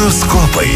Horoskopai.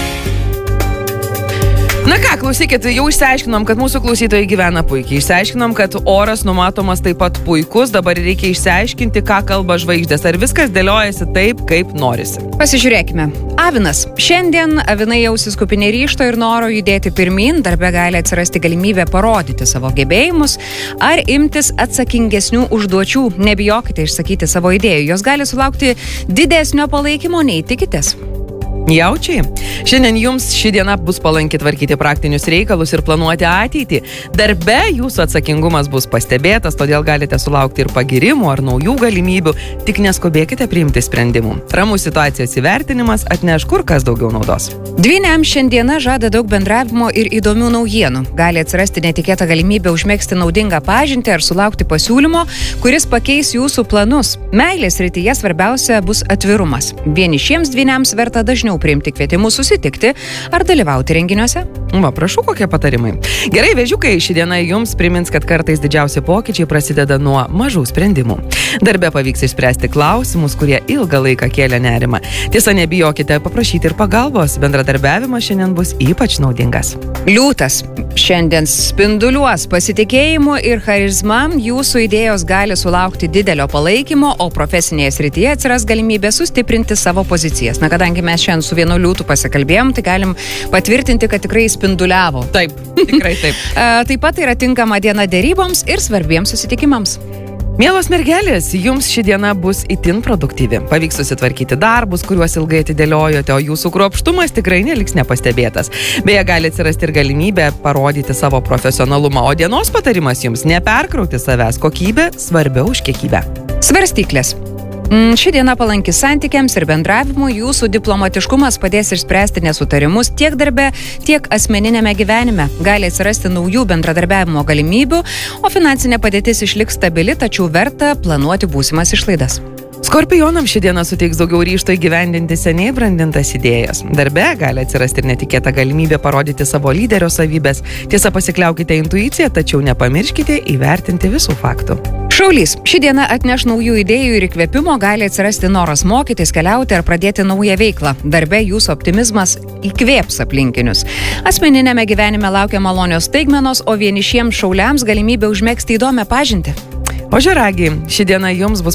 Na ką, klausykit, jau išsiaiškinom, kad mūsų klausytojai gyvena puikiai. Išsiaiškinom, kad oras numatomas taip pat puikus. Dabar reikia išsiaiškinti, ką kalba žvaigždės. Ar viskas dėliojasi taip, kaip norisi. Pasižiūrėkime. Avinas. Šiandien avinai jausis kupini ryžto ir noro judėti pirmin. Darbe gali atsirasti galimybė parodyti savo gebėjimus ar imtis atsakingesnių užduočių. Nebijokite išsakyti savo idėjų. Jos gali sulaukti didesnio palaikymo nei tikitės. Jaučiai, šiandien jums ši diena bus palanki tvarkyti praktinius reikalus ir planuoti ateitį. Darbe jūsų atsakingumas bus pastebėtas, todėl galite sulaukti ir pagirimų ar naujų galimybių, tik neskubėkite priimti sprendimų. Ramus situacijos įvertinimas atneš kur kas daugiau naudos. Dvyniams šiandiena žada daug bendravimo ir įdomių naujienų. Gali atsirasti netikėta galimybė užmegzti naudingą pažintį ar sulaukti pasiūlymo, kuris pakeis jūsų planus. Meilės srityje svarbiausia bus atvirumas. Vienišiems dvyniams verta dažniau priimti kvietimus susitikti ar dalyvauti renginiuose. Va, prašau, kokie patarimai. Gerai, vėžiukai, ši diena jums primins, kad kartais didžiausi pokyčiai prasideda nuo mažų sprendimų. Darbe pavyks išspręsti klausimus, kurie ilgą laiką kėlė nerimą. Tiesa, nebijokite paprašyti ir pagalbos. Bendradarbiavimas šiandien bus ypač naudingas. Liūtas. Šiandien spinduliuos pasitikėjimu ir charizma. Jūsų idėjos gali sulaukti didelio palaikymo, o profesinėje srityje atsiras galimybė sustiprinti savo pozicijas. Na, kadangi mes šiandien su vienu liūtu pasikalbėjom, tai galim patvirtinti, kad tikrai spinduliavo. Taip, tikrai taip. Taip pat yra tinkama diena deryboms ir svarbiems susitikimams. Mielos mergelės, jums ši diena bus itin produktyvi. Pavyks susitvarkyti darbus, kuriuos ilgai atidėliojote, o jūsų kruopštumas tikrai neliks nepastebėtas. Beje, gali atsirasti ir galimybė parodyti savo profesionalumą, o dienos patarimas jums neperkrauti savęs, kokybė svarbiau už kiekybę. Svarstyklės. Ši diena palanki santykiams ir bendravimui, jūsų diplomatiškumas padės išspręsti nesutarimus tiek darbe, tiek asmeninėme gyvenime. Gali atsirasti naujų bendradarbiavimo galimybių, o finansinė padėtis išliks stabili, tačiau verta planuoti būsimas išlaidas. Skorpionams ši diena suteiks daugiau ryžto įgyvendinti seniai brandintas idėjas. Darbe gali atsirasti ir netikėta galimybė parodyti savo lyderio savybės. Tiesa, pasikliaukite intuiciją, tačiau nepamirškite įvertinti visų faktų. Šaulys. Ši diena atneš naujų idėjų ir įkvėpimo, gali atsirasti noras mokytis, keliauti ar pradėti naują veiklą. Darbe jūsų optimizmas įkvėps aplinkinius. Asmeninėme gyvenime laukia malonios staigmenos, o vienišiems šauliams galimybė užmegzti įdomią pažintį. Ožiaragiai, ši diena jums bus